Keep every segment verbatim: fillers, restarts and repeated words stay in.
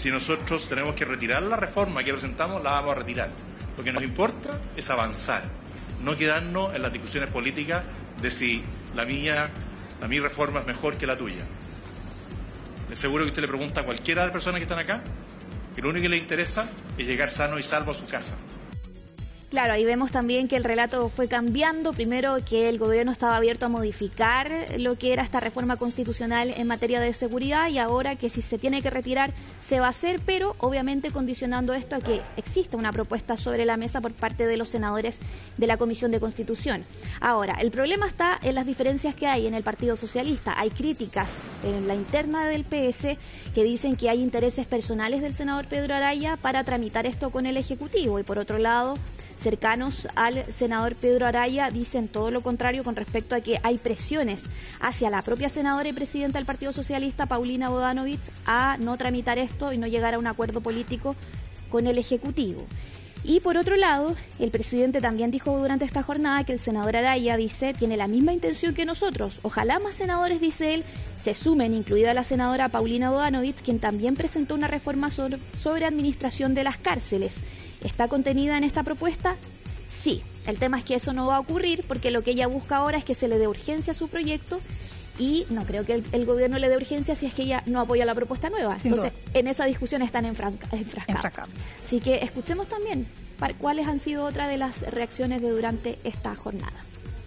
si nosotros tenemos que retirar la reforma que presentamos, la vamos a retirar. Lo que nos importa es avanzar, no quedarnos en las discusiones políticas de si la mía, la mi reforma es mejor que la tuya. Les aseguro que usted le pregunta a cualquiera de las personas que están acá, que lo único que les interesa es llegar sano y salvo a su casa. Claro, ahí vemos también que el relato fue cambiando. Primero, que el gobierno estaba abierto a modificar lo que era esta reforma constitucional en materia de seguridad, y ahora que si se tiene que retirar se va a hacer, pero obviamente condicionando esto a que exista una propuesta sobre la mesa por parte de los senadores de la Comisión de Constitución. Ahora, el problema está en las diferencias que hay en el Partido Socialista. Hay críticas en la interna del P S que dicen que hay intereses personales del senador Pedro Araya para tramitar esto con el Ejecutivo, y por otro lado, cercanos al senador Pedro Araya dicen todo lo contrario con respecto a que hay presiones hacia la propia senadora y presidenta del Partido Socialista, Paulina Bodanovich, a no tramitar esto y no llegar a un acuerdo político con el Ejecutivo. Y por otro lado, el presidente también dijo durante esta jornada que el senador Araya, dice, tiene la misma intención que nosotros. Ojalá más senadores, dice él, se sumen, incluida la senadora Paulina Bodanovich, quien también presentó una reforma sobre, sobre administración de las cárceles. ¿Está contenida en esta propuesta? Sí. El tema es que eso no va a ocurrir porque lo que ella busca ahora es que se le dé urgencia a su proyecto, y no creo que el, el gobierno le dé urgencia si es que ella no apoya la propuesta nueva. Sin Entonces, duda. En esa discusión están enfranca, enfrascados. Enfrascado. Así que escuchemos también para, cuáles han sido otras de las reacciones de durante esta jornada.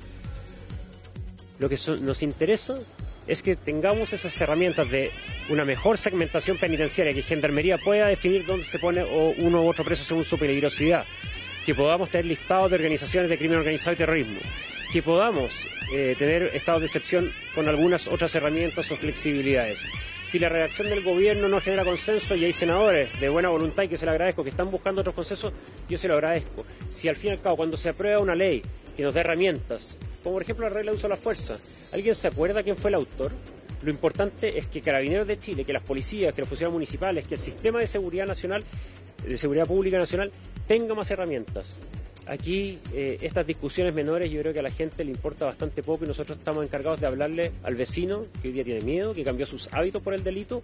Lo que so, nos interesa es que tengamos esas herramientas de una mejor segmentación penitenciaria, que Gendarmería pueda definir dónde se pone o uno u otro preso según su peligrosidad, que podamos tener listados de organizaciones de crimen organizado y terrorismo, que podamos eh, tener estados de excepción con algunas otras herramientas o flexibilidades. Si la redacción del gobierno no genera consenso y hay senadores de buena voluntad, y que se le agradezco, que están buscando otros consensos, yo se lo agradezco. Si al fin y al cabo, cuando se aprueba una ley que nos dé herramientas, como por ejemplo la regla de uso de la fuerza, ¿alguien se acuerda quién fue el autor? Lo importante es que Carabineros de Chile, que las policías, que los funcionarios municipales, que el sistema de seguridad nacional, de seguridad pública nacional, tenga más herramientas. Aquí eh, estas discusiones menores yo creo que a la gente le importa bastante poco, y nosotros estamos encargados de hablarle al vecino que hoy día tiene miedo, que cambió sus hábitos por el delito.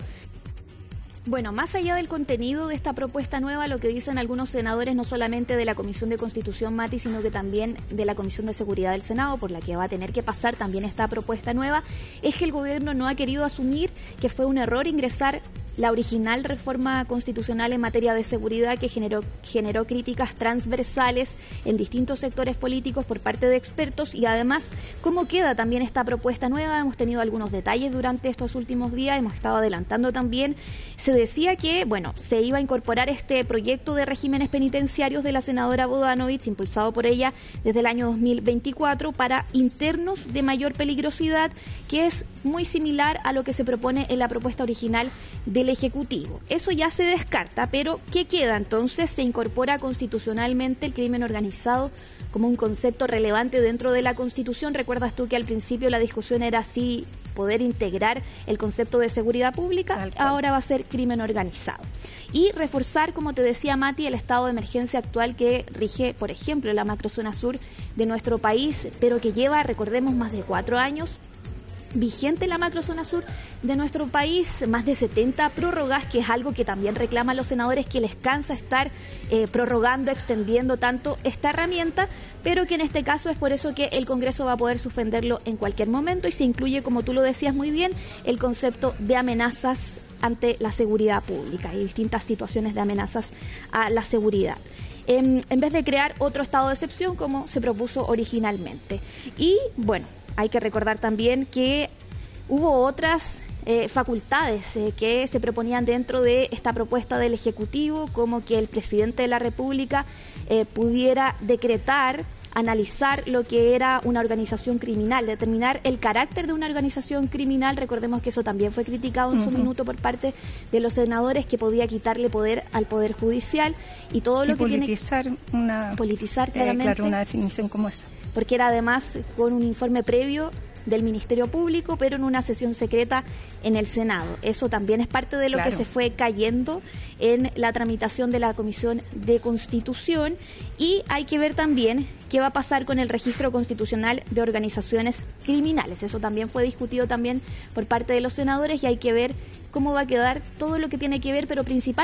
Bueno, más allá del contenido de esta propuesta nueva, lo que dicen algunos senadores, no solamente de la Comisión de Constitución, Mati, sino que también de la Comisión de Seguridad del Senado, por la que va a tener que pasar también esta propuesta nueva, es que el gobierno no ha querido asumir que fue un error ingresar la original reforma constitucional en materia de seguridad, que generó, generó críticas transversales en distintos sectores políticos por parte de expertos, y además cómo queda también esta propuesta nueva. Hemos tenido algunos detalles durante estos últimos días, hemos estado adelantando también. Se decía que, bueno, se iba a incorporar este proyecto de regímenes penitenciarios de la senadora Bodanovich, impulsado por ella desde el año dos mil veinticuatro, para internos de mayor peligrosidad, que es muy similar a lo que se propone en la propuesta original de el Ejecutivo. Eso ya se descarta, pero ¿qué queda entonces? Se incorpora constitucionalmente el crimen organizado como un concepto relevante dentro de la Constitución. ¿Recuerdas tú que al principio la discusión era si poder integrar el concepto de seguridad pública? Ahora va a ser crimen organizado. Y reforzar, como te decía Mati, el estado de emergencia actual que rige, por ejemplo, la macrozona sur de nuestro país, pero que lleva, recordemos, más de cuatro años vigente en la macrozona sur de nuestro país, más de setenta prórrogas, que es algo que también reclaman los senadores, que les cansa estar eh, prorrogando, extendiendo tanto esta herramienta, pero que en este caso es por eso que el Congreso va a poder suspenderlo en cualquier momento, y se incluye, como tú lo decías muy bien, el concepto de amenazas ante la seguridad pública y distintas situaciones de amenazas a la seguridad, en, en vez de crear otro estado de excepción como se propuso originalmente. Y bueno, hay que recordar también que hubo otras eh, facultades eh, que se proponían dentro de esta propuesta del Ejecutivo, como que el presidente de la República eh, pudiera decretar, analizar lo que era una organización criminal, determinar el carácter de una organización criminal. Recordemos que eso también fue criticado en uh-huh. su minuto por parte de los senadores, que podía quitarle poder al Poder Judicial y todo lo y que politizar tiene... Una, politizar claramente. Eh, claro, una definición como esa. Porque era además con un informe previo del Ministerio Público, pero en una sesión secreta en el Senado. Eso también es parte de lo claro. que se fue cayendo en la tramitación de la Comisión de Constitución. Y hay que ver también qué va a pasar con el registro constitucional de organizaciones criminales. Eso también fue discutido también por parte de los senadores, y hay que ver cómo va a quedar todo lo que tiene que ver, pero principalmente